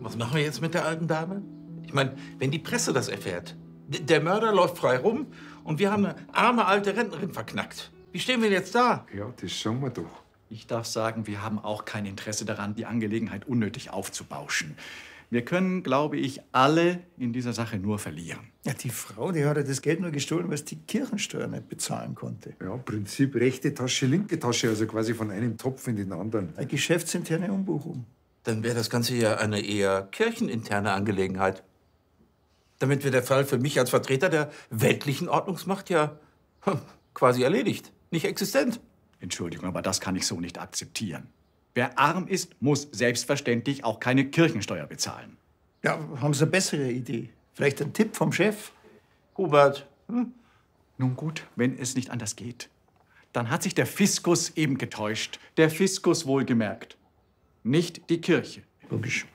Was machen wir jetzt mit der alten Dame? Ich meine, wenn die Presse das erfährt, der Mörder läuft frei rum und wir haben eine arme alte Rentnerin verknackt. Wie stehen wir jetzt da? Ja, das sagen wir doch. Ich darf sagen, wir haben auch kein Interesse daran, die Angelegenheit unnötig aufzubauschen. Wir können, glaube ich, alle in dieser Sache nur verlieren. Ja, die Frau, die hat ja das Geld nur gestohlen, weil sie die Kirchensteuer nicht bezahlen konnte. Ja, Prinzip rechte Tasche, linke Tasche, also quasi von einem Topf in den anderen. Eine geschäftsinterne Umbuchung. Dann wäre das Ganze ja eine eher kircheninterne Angelegenheit. Damit wäre der Fall für mich als Vertreter der weltlichen Ordnungsmacht ja quasi erledigt, nicht existent. Entschuldigung, aber das kann ich so nicht akzeptieren. Wer arm ist, muss selbstverständlich auch keine Kirchensteuer bezahlen. Ja, haben Sie eine bessere Idee? Vielleicht ein Tipp vom Chef? Hubert. Nun gut, wenn es nicht anders geht. Dann hat sich der Fiskus eben getäuscht. Der Fiskus wohlgemerkt. Nicht die Kirche. Logisch.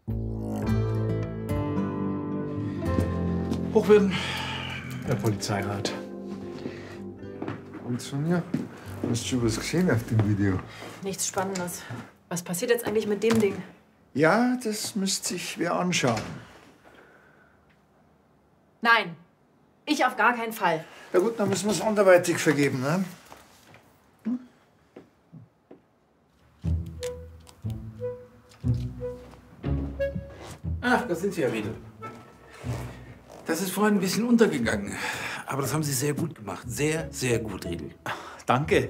Hochwürden. Herr Polizeirat. Und Sonja, hast du schon was gesehen auf dem Video? Nichts Spannendes. Was passiert jetzt eigentlich mit dem Ding? Ja, das müsste sich wer anschauen. Nein, ich auf gar keinen Fall. Ja gut, dann müssen wir es anderweitig vergeben, ne? Ach, da sind Sie ja wieder. Das ist vorhin ein bisschen untergegangen. Aber das haben Sie sehr gut gemacht. Sehr, sehr gut, Riedel. Danke.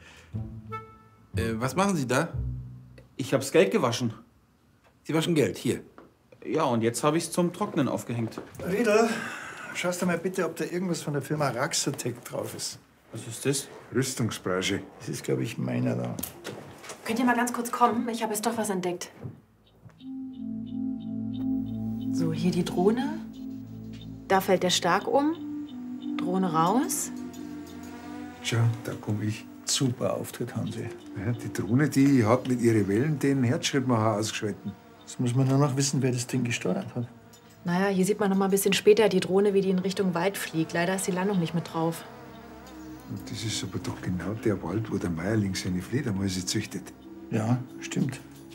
Was machen Sie da? Ich hab's Geld gewaschen. Sie waschen Geld. Hier. Ja, und jetzt habe ich's zum Trocknen aufgehängt. Riedel, schaust du mal bitte, ob da irgendwas von der Firma Raxatec drauf ist. Was ist das? Rüstungsbranche. Das ist, glaube ich, meiner da. Könnt ihr mal ganz kurz kommen? Ich habe jetzt doch was entdeckt. So, hier die Drohne. Da fällt der Stark um. Drohne raus. Tja, da komm ich. Super Auftritt haben Sie. Ja, die Drohne, die hat mit ihren Wellen den Herzschrittmacher ausgeschalten. Jetzt muss man nur noch wissen, wer das Ding gesteuert hat. Naja, hier sieht man noch mal ein bisschen später die Drohne, wie die in Richtung Wald fliegt. Leider ist die Landung nicht mit drauf. Und das ist aber doch genau der Wald, wo der Meierling seine Fledermäuse züchtet. Ja, stimmt.